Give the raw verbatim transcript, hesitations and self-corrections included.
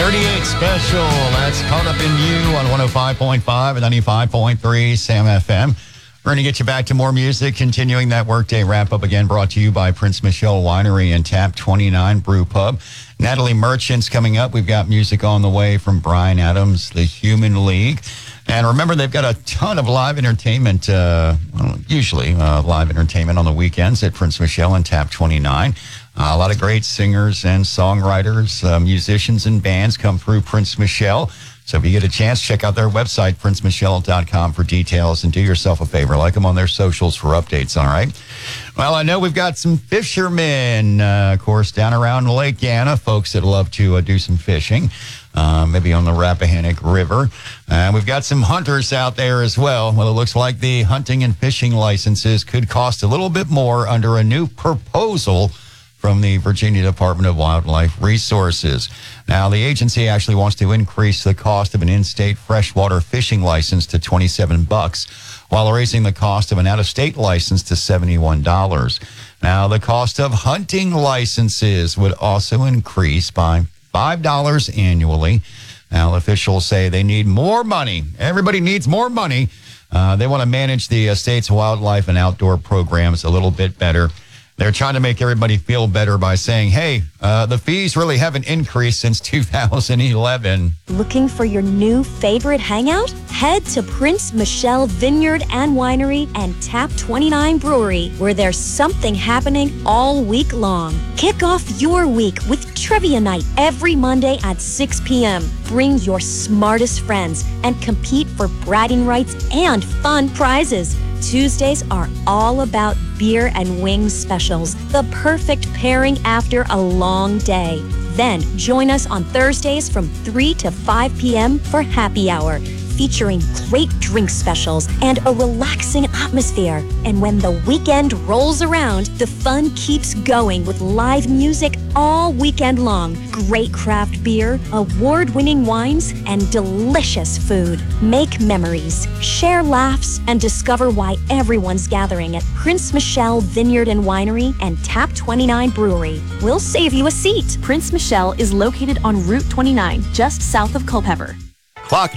thirty-eight Special. That's Caught Up in You on one oh five point five and ninety-five point three Sam F M. We're going to get you back to more music, continuing that workday wrap-up again, brought to you by Prince Michelle Winery and Tap twenty-nine Brew Pub. Natalie Merchant's coming up. We've got music on the way from Bryan Adams, The Human League. And remember, they've got a ton of live entertainment, uh, well, usually uh, live entertainment on the weekends at Prince Michelle and Tap twenty-nine. Uh, a lot of great singers and songwriters, uh, musicians and bands come through Prince Michelle. So if you get a chance, check out their website, prince michelle dot com, for details, and do yourself a favor. Like them on their socials for updates, all right? Well, I know we've got some fishermen, uh, of course, down around Lake Anna, folks that love to uh, do some fishing, uh, maybe on the Rappahannock River. And uh, we've got some hunters out there as well. Well, it looks like the hunting and fishing licenses could cost a little bit more under a new proposal from the Virginia Department of Wildlife Resources. Now, the agency actually wants to increase the cost of an in-state freshwater fishing license to twenty-seven bucks, while raising the cost of an out-of-state license to seventy-one dollars. Now, the cost of hunting licenses would also increase by five dollars annually. Now, officials say they need more money. Everybody needs more money. Uh, they want to manage the uh, state's wildlife and outdoor programs a little bit better. They're trying to make everybody feel better by saying, hey, uh, the fees really haven't increased since two thousand eleven. Looking for your new favorite hangout? Head to Prince Michelle Vineyard and Winery and Tap twenty-nine Brewery, where there's something happening all week long. Kick off your week with Trivia Night every Monday at six p.m. Bring your smartest friends and compete for bragging rights and fun prizes. Tuesdays are all about beer and wings specials, the perfect pairing after a long day. Then join us on Thursdays from three to five p.m. for happy hour, featuring great drink specials and a relaxing atmosphere. And when the weekend rolls around, the fun keeps going with live music all weekend long, great craft beer, award-winning wines, and delicious food. Make memories, share laughs, and discover why everyone's gathering at Prince Michelle Vineyard and Winery and Tap twenty-nine Brewery. We'll save you a seat. Prince Michelle is located on Route twenty-nine, just south of Culpeper. Clock